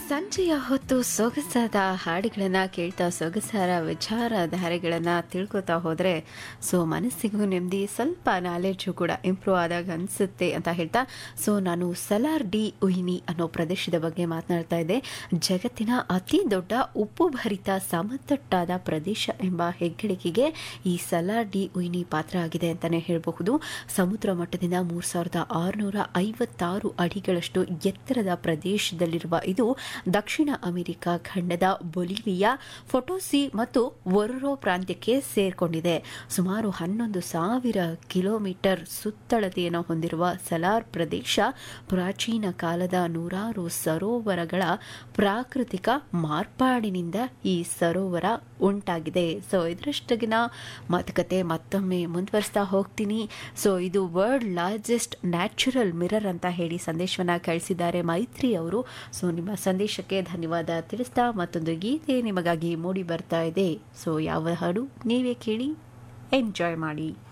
ಸಂಜೆಯ ಹೊತ್ತು ಸೊಗಸಾದ ಹಾಡುಗಳನ್ನು ಕೇಳ್ತಾ ಸೊಗಸಾದ ವಿಚಾರಧಾರೆಗಳನ್ನು ತಿಳ್ಕೊತಾ ಹೋದರೆ ಮನಸ್ಸಿಗೂ ನೆಮ್ಮದಿ, ಸ್ವಲ್ಪ ನಾಲೆಡ್ಜು ಕೂಡ ಇಂಪ್ರೂವ್ ಆದಾಗ ಅನಿಸುತ್ತೆ ಅಂತ ಹೇಳ್ತಾ ನಾನು ಸಲಾರ್ ಡಿ ಉಯ್ನಿ ಅನ್ನೋ ಪ್ರದೇಶದ ಬಗ್ಗೆ ಮಾತನಾಡ್ತಾ ಇದ್ದೆ. ಜಗತ್ತಿನ ಅತಿ ದೊಡ್ಡ ಉಪ್ಪುಭರಿತ ಸಮತಟ್ಟಾದ ಪ್ರದೇಶ ಎಂಬ ಹೆಗ್ಗಳಿಕೆಗೆ ಈ ಸಲಾರ್ ಡಿ ಉಯ್ನಿ ಪಾತ್ರ ಆಗಿದೆ ಅಂತಲೇ ಹೇಳಬಹುದು. ಸಮುದ್ರ ಮಟ್ಟದಿಂದ 3656 ಅಡಿಗಳಷ್ಟು ಎತ್ತರದ ಪ್ರದೇಶದಲ್ಲಿರುವ ಇದು ದಕ್ಷಿಣ ಅಮೆರಿಕ ಖಂಡದ ಬೊಲಿವಿಯಾ, ಫೊಟೋಸಿ ಮತ್ತು ಒರೊರೋ ಪ್ರಾಂತ್ಯಕ್ಕೆ ಸೇರ್ಕೊಂಡಿದೆ. ಸುಮಾರು 11,000 ಕಿಲೋಮೀಟರ್ ಸುತ್ತಳತೆಯನ್ನು ಹೊಂದಿರುವ ಸಲಾರ್ ಪ್ರದೇಶ ಪ್ರಾಚೀನ ಕಾಲದ ನೂರಾರು ಸರೋವರಗಳ ಪ್ರಾಕೃತಿಕ ಮಾರ್ಪಾಡಿನಿಂದ ಈ ಸರೋವರ ಉಂಟಾಗಿದೆ. ಇದರಷ್ಟಗಿನ ಮಾತುಕತೆ ಮತ್ತೊಮ್ಮೆ ಮುಂದುವರಿಸ್ತಾ ಹೋಗ್ತೀನಿ. ಇದು ವರ್ಲ್ಡ್ ಲಾರ್ಜೆಸ್ಟ್ ನ್ಯಾಚುರಲ್ ಮಿರರ್ ಅಂತ ಹೇಳಿ ಸಂದೇಶವನ್ನ ಕಳಿಸಿದ್ದಾರೆ ಮೈತ್ರಿ ಅವರು. ನಿಮ್ಮ ಸಂದೇಶಕ್ಕೆ ಧನ್ಯವಾದ ತಿಳಿಸ್ತಾ ಮತ್ತೊಂದು ಗೀತೆ ನಿಮಗಾಗಿ ಮೂಡಿ ಬರ್ತಾ ಇದೆ. ಯಾವ ಹಾಡು ನೀವೇ ಕೇಳಿ, ಎಂಜಾಯ್ ಮಾಡಿ.